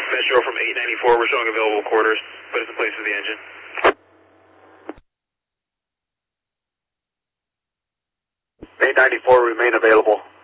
Metro from 894, we're showing available quarters, but it's in place for the engine. 894, remain available.